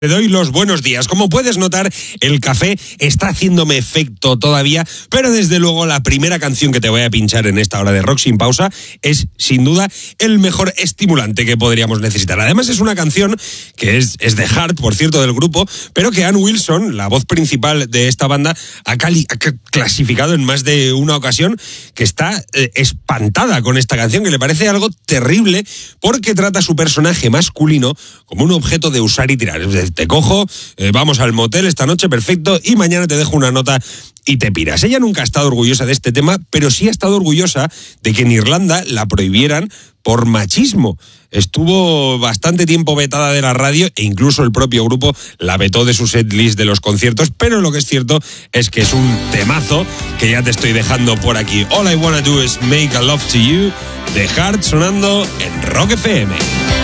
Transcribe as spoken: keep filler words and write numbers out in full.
Te doy los buenos días. Como puedes notar, el café está haciéndome efecto todavía, pero desde luego la primera canción que te voy a pinchar en esta hora de Rock Sin Pausa es, sin duda, el mejor estimulante que podríamos necesitar. Además, es una canción que es, es de Heart, por cierto, del grupo, pero que Ann Wilson, la voz principal de esta banda, ha, cali- ha clasificado en más de una ocasión que está eh, espantada con esta canción, que le parece algo terrible porque trata a su personaje masculino como un objeto de usar y tirar. Te cojo, eh, vamos al motel esta noche, perfecto, y mañana te dejo una nota y te piras. Ella nunca ha estado orgullosa de este tema, pero sí ha estado orgullosa de que en Irlanda la prohibieran por machismo. Estuvo bastante tiempo vetada de la radio e incluso el propio grupo la vetó de su setlist de los conciertos, pero lo que es cierto es que es un temazo que ya te estoy dejando por aquí. All I Wanna Do Is Make a Love to You, de Heart, sonando en Rock F M.